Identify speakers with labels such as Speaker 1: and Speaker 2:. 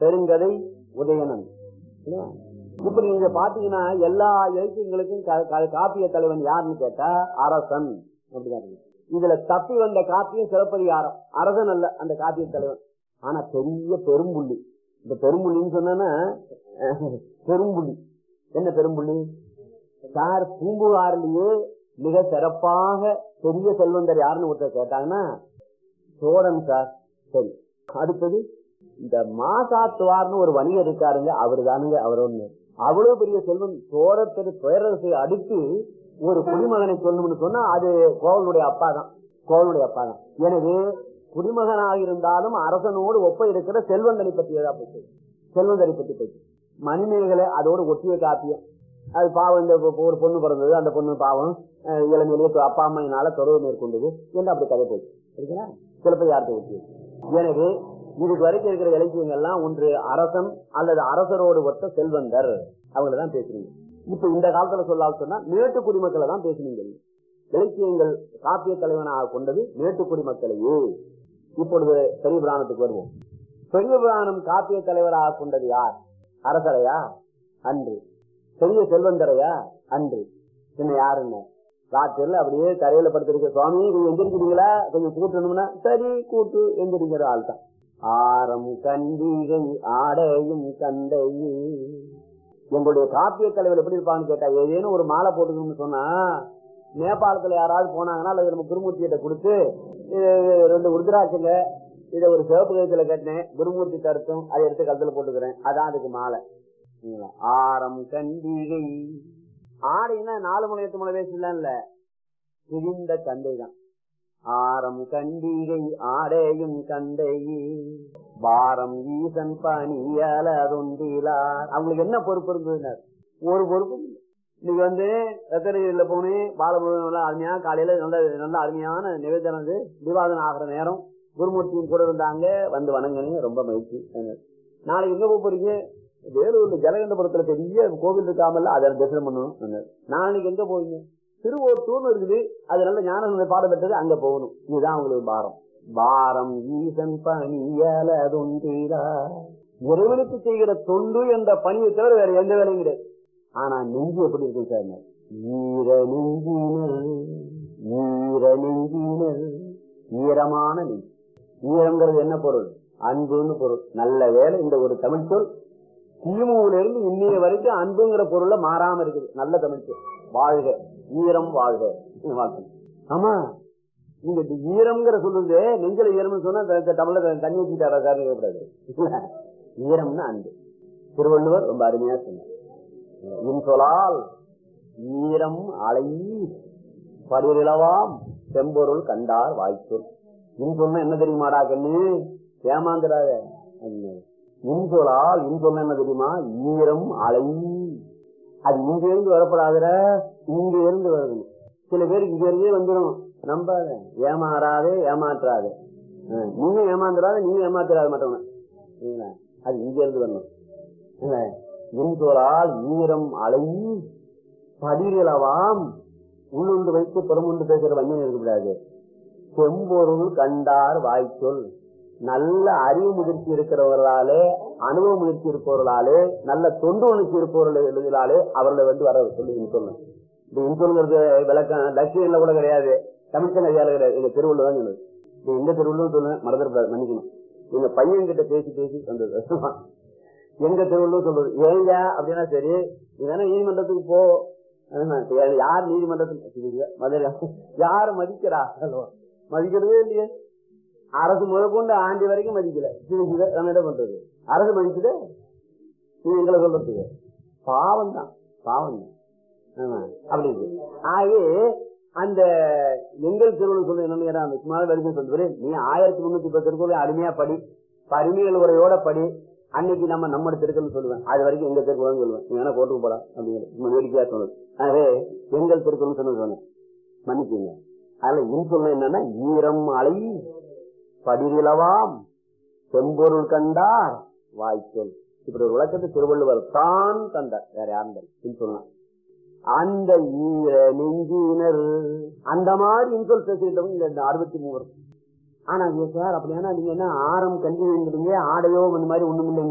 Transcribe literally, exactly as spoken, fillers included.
Speaker 1: பெருங்கதை உதயணன். இப்ப நீங்க பாத்தீங்கன்னா எல்லா இலக்கியங்களுக்கும் காப்பிய தலைவன் யாருன்னு கேட்டா அரசன் அப்படிதான். இதுல தப்பி வந்த காப்பியம் சிலப்பதிகாரம், அரசன் அல்ல அந்த காப்பிய தலைவன். ஆனா பெரிய பெரும்புள்ளி. இந்த பெரும்புள்ளின்னு சொன்னா பெரும்புள்ளி என்ன பெரும்புள்ளி சார், பூம்புகாரிலேயே மிக சிறப்பாக பெரிய செல்வந்தர் யாருன்னு ஒருத்தர் கேட்டாங்கன்னா சோழன் சார். சரி, அடுத்தது இந்த மாசாத்துவார்னு ஒரு வணிகர் இருக்காருங்க, அவரு தானுங்க. அவர் ஒண்ணு அவ்வளவு பெரிய செல்வம் சோழத்திற்கு பேரரசை அடுத்து ஒரு குடிமகனை சொல்லணும்னு சொன்னா அது கோவலனுடைய அப்பா தான், கோவலனுடைய அப்பா தான். எனவே குடிமகனாக இருந்தாலும் அரசனோடு ஒப்ப இருக்கிற செல்வந்தனை பற்றியதா போச்சு, செல்வந்தரை பற்றி போச்சு. மணிமேகலை அதோடு ஒட்டிய காப்பியம். அது பாவம், இந்த ஒரு பொண்ணு பிறந்தது, அந்த பொண்ணு பாவம் இளமையிலேயே அப்பா அம்மையினால தொடர்பு மேற்கொண்டது என்று அப்படி கதை போச்சு. சரிங்களா? சிலப்பதிகாரத்தை ஒட்டியது. எனவே இதுக்கு வரைக்கும் இருக்கிற இலக்கியங்கள்லாம் ஒன்று அரசன் அல்லது அரசரோடு ஒத்த செல்வந்தர், அவங்களதான் பேசுறீங்க. இப்ப இந்த காலத்துல சொல்லால் சொன்னா மேட்டு குடிமக்களை தான் பேசுனீங்க. இலக்கியங்கள் காப்பிய தலைவனாக கொண்டது மேட்டு குடிமக்களையே. இப்பொழுது பெரிய புராணத்துக்கு வருவோம். பெரிய புராணம் காப்பிய தலைவராக கொண்டது யார்? அரசரையா? அன்று. பெரிய செல்வந்தரையா? அன்று. என்ன யாருன்னு ராத்திரில அப்படியே கரையில படுத்திருக்க சுவாமி கொஞ்சம் எந்திரிக்கிறீங்களா, கொஞ்சம் கூட்டணும்னா சரி கூட்டு எந்திரிக்கிற ஆள் தான். ஆரம் கண்டிகை ஆடையும் கண்டையே. எங்களுடைய காப்பிய தலைவர் எப்படி இருப்பான்னு கேட்டா, ஏதேனும் ஒரு மாலை போட்டுக்கணும்னு சொன்னா நேபாளத்துல யாராவது போனாங்கன்னா அல்லது நம்ம குருமூர்த்தியிட்ட கொடுத்து ரெண்டு உருதிராட்சங்க இதை ஒரு சிவப்பு கழுத்துல கட்டினேன், குருமூர்த்தி கருத்தும் அதை எடுத்து கழுத்துல போட்டுக்கிறேன், அதான் அதுக்கு மாலை. ஆரம் கண்டிகை ஆடைன்னா நாலு முனை எட்டு முனை வேசிலாம் இல்ல, பிரிந்த கண்டை தான். ஆரம் கண்டிகை ஆடையும் கண்டையே பாரம் ஈசன் பணியலொன்றிலார். அவங்களுக்கு என்ன பொறுப்பு இருந்தது? ஒரு பொறுப்பு. இன்னைக்கு வந்து ரத்தனையில போனேன் பாலமுருகன் அருமையா காலையில நல்ல நல்ல அருமையான நிவேதனம் விவாதம் ஆகிற நேரம் குருமூர்த்தியும் கூட இருந்தாங்க, வந்து வணங்கினேன், ரொம்ப மகிழ்ச்சி. நாளைக்கு எங்க போறீங்க? வேலூர்ல ஜலகண்டபுரத்துல பெரிய கோவில் இருக்காமல்ல, அதை தரிசனம் பண்ணணும். நாளைக்கு எங்க போவீங்க? திருவோட்டூர்னு இருக்குது, அது நல்ல ஞான பாடம் பெற்றது, அங்க போகணும். இதுதான் அவங்களுக்கு பாரம். பாரம் ஈசன் பணியலொன்றிலா. இறைவனுக்கு செய்கிற தொண்டு என்ற பணியை தவிர வேற எந்த வேலையும் கிடையாது. ஆனா நெஞ்சு எப்படி இருக்கு சார்? ஈர நெஞ்சினர், ஈர நெஞ்சினர், ஈரமான நெஞ்சு. ஈரங்கிறது என்ன பொருள்? அன்புன்னு பொருள். நல்ல வேலை இந்த ஒரு தமிழ் சொல் கிமுல இருந்து இன்னைய வரைக்கும் அன்புங்கிற பொருள்ல மாறாம இருக்குது. நல்ல தமிழ் சொல். வாழ்க ஈரம், வாழ்க வாழ்க்கை. ஆமா, நீங்க ஈரம்ங்கிற சொல்லுது நெஞ்சில ஈரம்னு சொன்னா தமிழ்ல தண்ணி ஊற்றிட்டாரா சார் கேட்கக்கூடாது. ஈரம்னா அன்பு. திருவள்ளுவர் ரொம்ப அருமையா சொன்னார், இன் சொலால் ஈரம் அலை படுவிளவாம் செம்பொருள் கண்டார் வாய்ச்சொல். இன் சொன்ன என்ன தெரியுமாடா கண்ணு, ஏமாந்துடாத. இன் சொலால் இன் சொன்ன என்ன தெரியுமா? ஈரம் அலை. அது இங்க இருந்து வரப்படாத, இங்க இருந்து வரணும். சில பேர் இங்க இருந்தே வந்துடும். நம்பாத, ஏமாறாதே, ஏமாற்றாதே. நீங்க ஏமாந்துடாத, நீங்க ஏமாத்திராத மாட்டவங்க. அது இங்க இருந்து வரணும். இன்சொலால் ஈரம் அலை படிகளவாம். உள்ளுண்டு வைத்து புறமுண்டு பேசுற வஞ்சம் இருக்கக்கூடாது. செம்பொருள் கண்டார் வாய்ச்சொல். நல்ல அறிவு முதிர்ச்சி இருக்கிறவர்களாலே, அனுபவ முதிர்ச்சி இருப்பவர்களாலே, நல்ல தொண்டு உணர்ச்சி இருப்பவர்கள் எழுதினாலே அவர்களை வந்து வர சொல்லி சொல்லணும். இந்த இன்சொல்ங்கிறது விளக்கம் லட்சியம்ல கூட கிடையாது, தமிழ்ச்சன் ஐயால கிடையாது, எங்க தெருவுள்ள தான் சொன்னது. எங்க தெருவுள்ளும் சொல்லுவேன், மறந்துடக்கூடாது, மன்னிக்கணும். எங்க பையன் கிட்ட பேசி பேசி வந்தது. எங்க தெருவுள்ளும் சொல்றது ஏங்க அப்படின்னா சரி, நீதானே நீதிமன்றத்துக்கு போ. யார் நீதிமன்றத்துக்கு மதுரை யாரு மதிக்கிறா? மதிக்கிறதே இல்லையே. அரசு முதற்கொண்டு ஆண்டி வரைக்கும் மதிக்கல. நம்ம என்ன பண்றது? அரசு மதிக்குது, நீ எங்களை சொல்றதுக்கு பாவம் தான், பாவம் தான். அப்படி இருக்கு. ஆகவே அந்த எங்கள் திருவள்ளுவர் சொல்ல என்ன அந்த சும்மா வரைக்கும் சொல்றது, நீ ஆயிரத்தி முன்னூத்தி பத்து திருக்குறள் அருமையா படி, அருமையல் உரையோட படி. அன்னைக்கு நம்ம நம்ம திருக்குறள் சொல்லுவேன், அது வரைக்கும் எங்க திருக்குறள் சொல்லுவேன். நீ வேணா கோட்டுக்கு போடா அப்படிங்கிறது வேடிக்கையா சொன்னது. ஆகவே எங்கள் திருக்குறள் சொன்னது சொன்னேன், மன்னிக்குங்க. அதுல இன் சொல்ல என்னன்னா ஈரம் அலை படிகளவாம் செம்பொருள் கண்டார் வாய்ச்சொல். இப்படி ஒரு விளக்கத்தை திருவள்ளுவர் தான் தந்தார், வேற யாரும் சொல்லலாம். அந்த ஈர நெஞ்சினர் அந்த மாதிரி இன்சொல் பேசிக்கிட்டவங்க இந்த அறுபத்தி மூவர். ஆனா சார் அப்படின்னா நீங்க என்ன ஆரம் கல்வி ஆடையோ அந்த மாதிரி ஒண்ணும் இல்லைங்க.